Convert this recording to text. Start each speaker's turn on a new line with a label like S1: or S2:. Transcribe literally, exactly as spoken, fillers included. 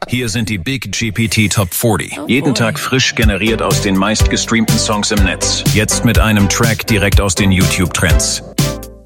S1: Hier sind die Big G P T Top vierzig. Jeden Tag frisch generiert aus den meistgestreamten Songs im Netz. Jetzt mit einem Track direkt aus den YouTube-Trends.